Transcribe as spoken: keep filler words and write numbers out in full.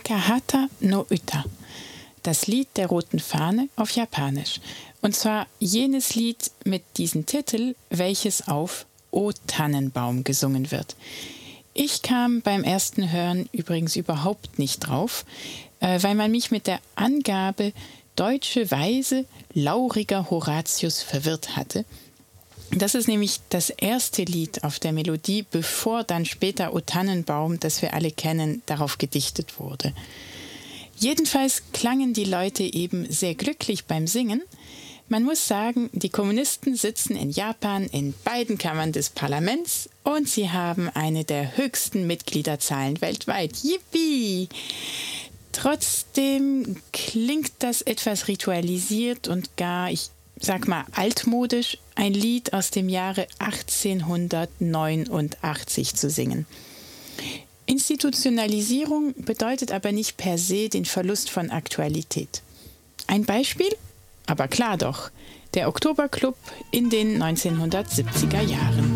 Takahata no Uta, das Lied der roten Fahne auf Japanisch. Und zwar jenes Lied mit diesem Titel, welches auf O Tannenbaum gesungen wird. Ich kam beim ersten Hören übrigens überhaupt nicht drauf, äh, weil man mich mit der Angabe deutsche Weise lauriger Horatius verwirrt hatte. Das ist nämlich das erste Lied auf der Melodie, bevor dann später O Tannenbaum, das wir alle kennen, darauf gedichtet wurde. Jedenfalls klangen die Leute eben sehr glücklich beim Singen. Man muss sagen, die Kommunisten sitzen in Japan in beiden Kammern des Parlaments und sie haben eine der höchsten Mitgliederzahlen weltweit. Yippie! Trotzdem klingt das etwas ritualisiert und gar, ich sag mal, altmodisch, ein Lied aus dem Jahre achtzehnhundertneunundachtzig zu singen. Institutionalisierung bedeutet aber nicht per se den Verlust von Aktualität. Ein Beispiel? Aber klar doch, der Oktoberclub in den neunzehnhundertsiebziger Jahren.